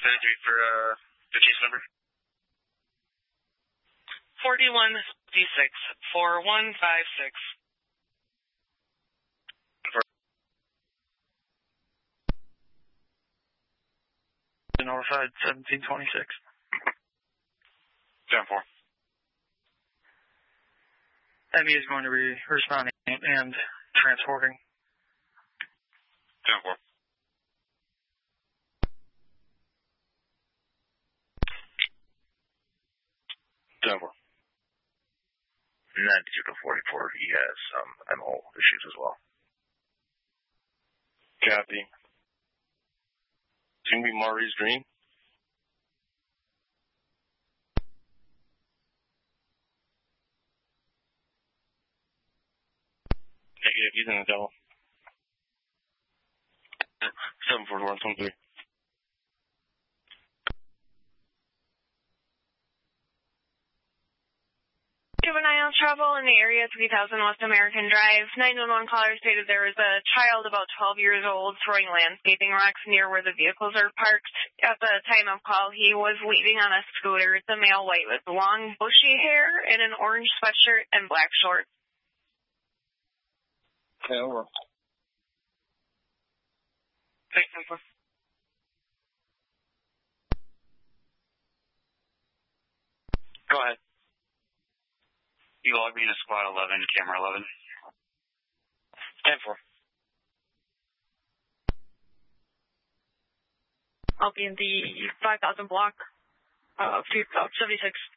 73 for the case number. 4156, 4156. Northside 1726. 10-4. ME is going to be responding and transporting. 10-4. And then 2-44, he has some MO issues as well. Copy. It's going to be Maurice Green. Negative, he's in the double. 74123. Juvenile travel in the area, 3000 West American Drive. 911 caller stated there was a child about 12 years old throwing landscaping rocks near where the vehicles are parked. At the time of call, he was leaving on a scooter. It's a male white with long, bushy hair and an orange sweatshirt and black shorts. Okay, over. Thanks, Go ahead. You log me into squad 11, camera 11. 10-4. I'll be in the 5000 block, 76.